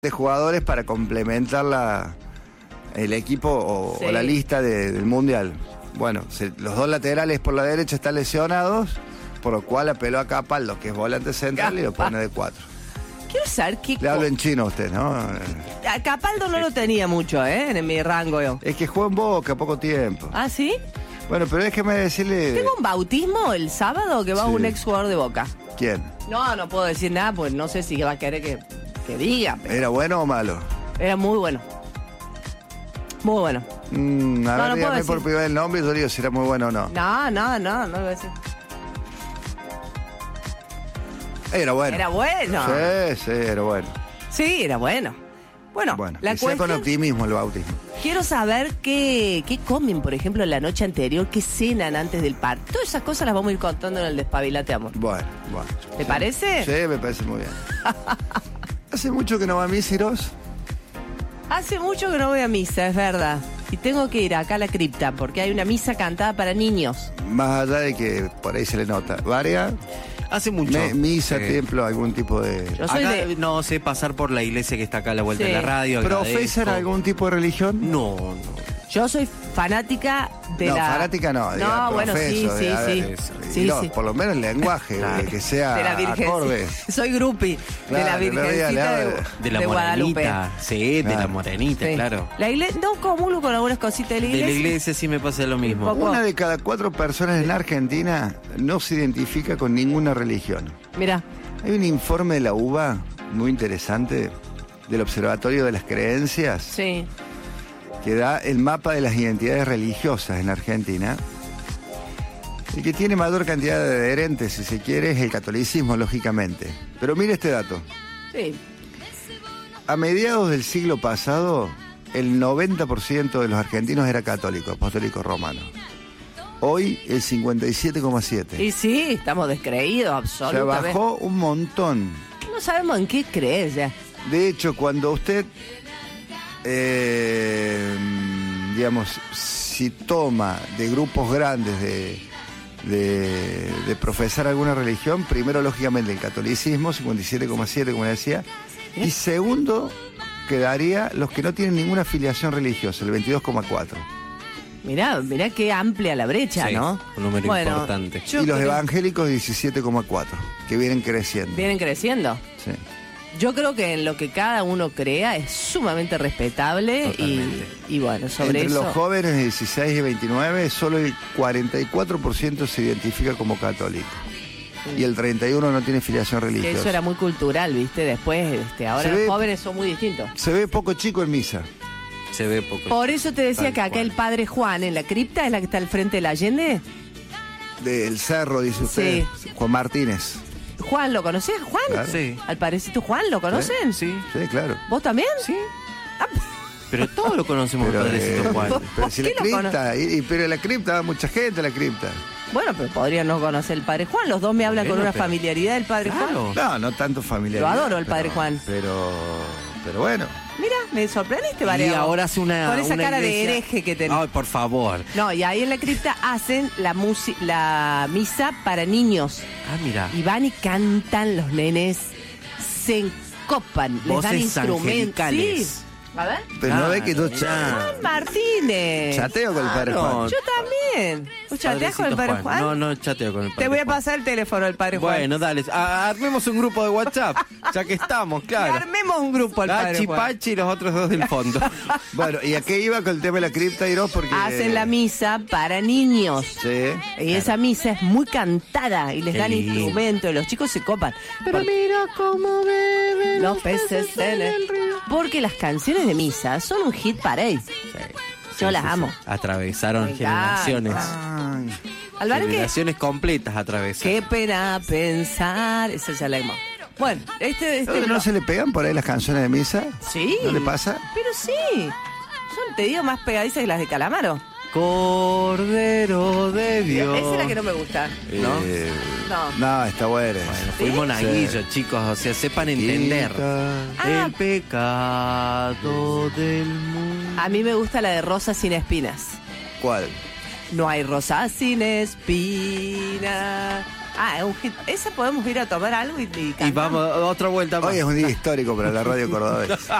de jugadores para complementar el equipo o la lista del Mundial. Bueno, los dos laterales por la derecha están lesionados, por lo cual apeló a Capaldo, que es volante central, y lo pone de 4. Quiero saber qué... Le hablo en chino a usted, ¿no? A Capaldo no lo tenía mucho, en mi rango yo. Es que jugó en Boca poco tiempo. ¿Ah, sí? Bueno, pero déjeme decirle... Tengo un bautismo el sábado que va un ex jugador de Boca. ¿Quién? No puedo decir nada, pues no sé si va a querer que diga. Pero... ¿Era bueno o malo? Era muy bueno. Muy bueno. A ver, dígame por privado el nombre y yo digo si era muy bueno o no. No lo voy a decir. Era bueno. ¿Era bueno? Sí, era bueno. Sí, era bueno. Bueno, la cuestión... con optimismo el bautismo. Quiero saber qué comen, por ejemplo, la noche anterior, qué cenan antes del partido. Todas esas cosas las vamos a ir contando en el Despabilate, amor. Bueno. ¿Te parece? Sí, me parece muy bien. ¿Hace mucho que no va a misa, Iros? Hace mucho que no voy a misa, es verdad. Y tengo que ir acá a la cripta, porque hay una misa cantada para niños. Más allá de que por ahí se le nota. ¿Varia? Hace mucho. Misa, templo, algún tipo de... Yo soy acá no sé pasar por la iglesia que está acá a la vuelta de la radio. ¿Profesan algún tipo de religión? No. Yo soy fanática de la... No, fanática no. No, bueno, sí. Por lo menos el lenguaje, claro. Que sea de la Virgen, acorde. Sí. Soy groupie de la Virgencita de la Morenita. Sí, de la Morenita, claro. La iglesia, no comulgo con algunas cositas de la iglesia. De la iglesia sí me pasa lo mismo. Una de cada 4 personas en la Argentina no se identifica con ninguna religión. Mirá. Hay un informe de la UBA muy interesante del Observatorio de las Creencias. Sí. Que da el mapa de las identidades religiosas en Argentina. El que tiene mayor cantidad de adherentes, si se quiere, es el catolicismo, lógicamente. Pero mire este dato. Sí. A mediados del siglo pasado, el 90% de los argentinos era católico, apostólico romano. Hoy, el 57,7%. Y sí, estamos descreídos, absolutamente. Se bajó un montón. No sabemos en qué creer ya. De hecho, cuando usted... digamos, si toma de grupos grandes de profesar alguna religión, primero lógicamente el catolicismo, 57,7 como decía, y segundo quedaría los que no tienen ninguna afiliación religiosa, el 22,4. Mirá qué amplia la brecha, sí, ¿no? Un número importante. Y los evangélicos 17,4, que vienen creciendo. ¿Vienen creciendo? Sí. Yo creo que en lo que cada uno crea es sumamente respetable y bueno, sobre Entre eso... los jóvenes de 16 y 29, solo el 44% se identifica como católico. Y el 31% no tiene filiación religiosa. Eso era muy cultural, ¿viste? Después, ahora los jóvenes son muy distintos. Se ve poco chico en misa. Se ve poco. Por eso te decía que acá el padre Juan, en la cripta, es la que está al frente de la Allende. Del Cerro, dice usted. Sí. Juan Martínez. Juan, ¿lo conocés? ¿Juan? Claro. Sí. Al parecito Juan, ¿lo conocen? Sí. Sí, claro. ¿Vos también? Sí. Pero todos lo conocemos, pero, padrecito Juan. Pero si la cripta, pero la cripta va mucha gente a la cripta. Bueno, pero podrían no conocer el padre Juan. Los dos me hablan con una familiaridad del padre Juan. No tanto familiaridad. Lo adoro el padre Juan. Pero bueno. Mira, me sorprendiste, Varela. Y ahora hace una... Con esa cara iglesia... de hereje que tenés. Ay, por favor. No, y ahí en la cripta hacen la misa para niños. Ah, mira. Y van y cantan los nenes, se encopan, les dan instrumentos. Sí. A ver. Pero no ve que yo Juan Martínez. chateo con el padre Juan. Yo también. ¿Tú chateas con el padre Juan? No chateo con el padre Te voy a Juan. pasar el teléfono del padre Juan. Bueno, dale. Armemos un grupo de WhatsApp, ya que estamos, claro. Armemos un grupo al padre Juan. Pachi y los otros dos del fondo. Bueno, ¿y a qué iba con el tema de la cripta, Iros? Porque... Hacen la misa para niños. Sí. Y esa misa es muy cantada y les dan instrumentos y los chicos se copan. Pero mira cómo beben los peces en el río. Porque las canciones de misa son un hit parade. Yo las amo. Atravesaron Me generaciones. Álvaro, generaciones completas atravesaron. Qué pena pensar. Esa ya la hemos. Bueno, ¿No se le pegan por ahí las canciones de misa? Sí. ¿No le pasa? Pero sí. Son, te digo, más pegadizas que las de Calamaro. Cordero de Dios. Esa es la que no me gusta. No, está buena. Bueno, fui monaguillo, chicos, o sea, sepan entender el pecado del mundo. A mí me gusta la de Rosa sin espinas. ¿Cuál? No hay rosa sin espina. Ah, es un hit. Esa podemos ir a tomar algo y Y vamos, otra vuelta más. Hoy es un día histórico para la radio cordobesa.